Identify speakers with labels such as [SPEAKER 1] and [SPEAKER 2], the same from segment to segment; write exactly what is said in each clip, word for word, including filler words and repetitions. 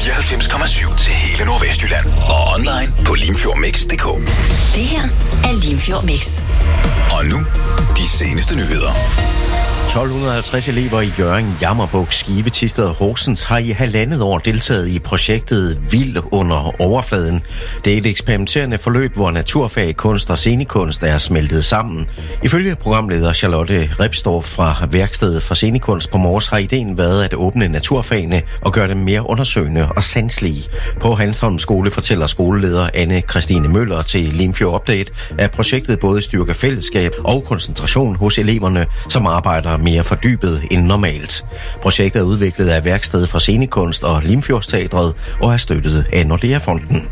[SPEAKER 1] fireoghalvfems komma syv til hele Nordvestjylland. Og online på limfjordmix punktum d k.
[SPEAKER 2] Det her er Limfjord Mix.
[SPEAKER 1] Og nu, de seneste nyheder.
[SPEAKER 3] tolv halvtreds elever i Hjørring, Jammerbugt, Skive, Thisted og Horsens har i halvandet år deltaget i projektet Vild under overfladen. Det er et eksperimenterende forløb, hvor naturfag, kunst og scenekunst er smeltet sammen. Ifølge programleder Charlotte Repstorff fra Værkstedet for Scenekunst på Mors har ideen været at åbne naturfagene og gøre dem mere undersøgende og sanselige. På Hanstholm Skole fortæller skoleleder Anne Christine Møller til Limfjord Update, at projektet både styrker fællesskab og koncentration hos eleverne, som arbejder mere fordybet end normalt. Projektet er udviklet af Værkstedet for Scenekunst og Limfjordsteatret og er støttet af Nordea-fonden.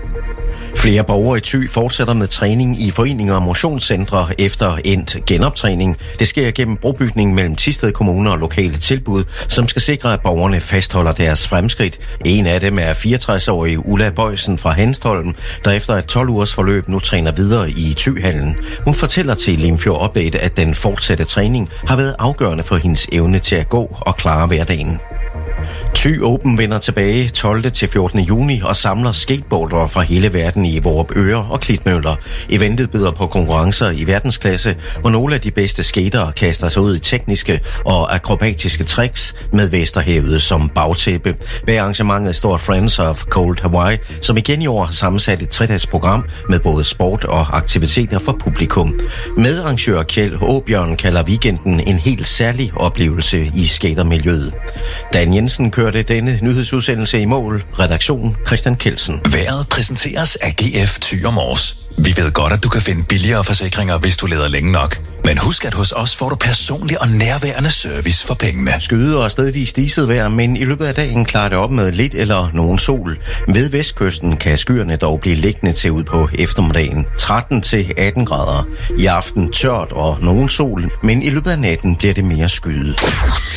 [SPEAKER 3] Flere borgere i Thy fortsætter med træning i foreninger og motionscentre efter endt genoptræning. Det sker gennem brobygning mellem Thisted Kommune og lokale tilbud, som skal sikre, at borgerne fastholder deres fremskridt. En af dem er fireogtres-årige Ulla Bøjsen fra Hanstholm, der efter et tolv ugers forløb nu træner videre i Thy-hallen. Hun fortæller til Limfjord Update, at den fortsatte træning har været afgørende for hendes evne til at gå og klare hverdagen. Thy Open vender tilbage tolvte til fjortende juni og samler skateboardere fra hele verden i Vorupør og Klitmøller. Eventet byder på konkurrencer i verdensklasse, hvor nogle af de bedste skatere kaster sig ud i tekniske og akrobatiske tricks med Vesterhavet som bagtæppe. Bag arrangementet står Friends of Cold Hawaii, som igen i år har sammensat et tredagsprogram med både sport og aktiviteter for publikum. Medarrangør Kjeld Åbjørn kalder weekenden en helt særlig oplevelse i skatermiljøet. Dan Jensen kørte denne nyhedsudsendelse i mål. Redaktion Christian Kelsen.
[SPEAKER 1] Vejret præsenteres af G F Thy og Mors. Vi ved godt, at du kan finde billigere forsikringer, hvis du leder længe nok. Men husk, at hos os får du personlig og nærværende service for pengene.
[SPEAKER 3] Skyde og stedvis diset vejr, men i løbet af dagen klarer det op med lidt eller nogen sol. Ved vestkysten kan skyerne dog blive liggende til ud på eftermiddagen. tretten til atten grader. I aften tørt og nogen sol, men i løbet af natten bliver det mere skyet.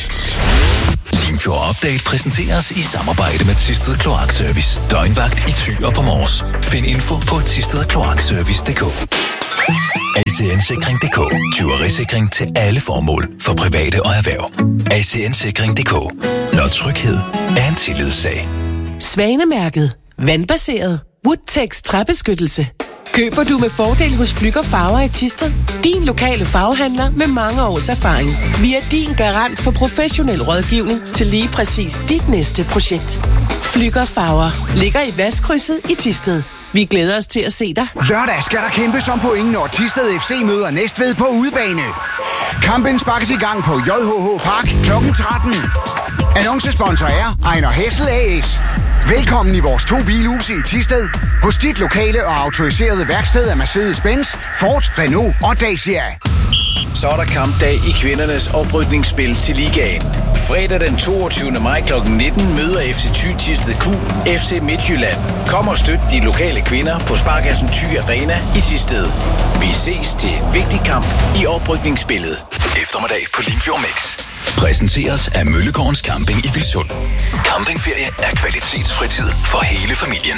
[SPEAKER 1] Limfjord Update præsenteres i samarbejde med Thisted Kloakservice. Døgnvagt i Thy og på Mors. Find info på thisted kloakservice punktum d k. A C N Sikring punktum d k. Tyverisikring til alle formål for private og erhverv. A C N Sikring punktum d k. Når tryghed er en tillidssag.
[SPEAKER 4] Svanemærket. Vandbaseret. Woodtex træbeskyttelse. Køber du med fordel hos Flügger Farver i Thisted? Din lokale farvehandler med mange års erfaring. Vi er din garant for professionel rådgivning til lige præcis dit næste projekt. Flügger Farver ligger i Vestkrydset i Thisted. Vi glæder os til at se dig.
[SPEAKER 5] Lørdag skal der kæmpes om point, når Thisted F C møder Næstved på udebane. Kampen sparkes i gang på J H H Park klokken tretten. Annoncesponsor er Ejner Hessel A S. Velkommen i vores to bilhuse i Thisted. Hos dit lokale og autoriserede værksted af Mercedes-Benz, Ford, Renault og Dacia.
[SPEAKER 6] Så er der kampdag i kvindernes oprykningsspil til ligaen. Fredag den toogtyvende maj klokken nitten møder F C Thy Thisted Q F C Midtjylland. Kom og støt de lokale kvinder på Sparkassen Thy Arena i Thisted. Vi ses til en vigtig kamp i oprykningsspillet.
[SPEAKER 1] Eftermiddag på Limfjord Mix. Præsenteres af Møllegårdens Camping i Vilsund. Campingferie er kvalitetsfritid for hele familien.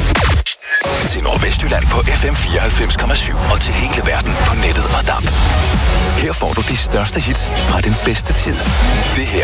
[SPEAKER 1] Til Nordvestjylland på F M fireoghalvfems komma syv og til hele verden på nettet og D A B. Her får du de største hits fra den bedste tid. Det her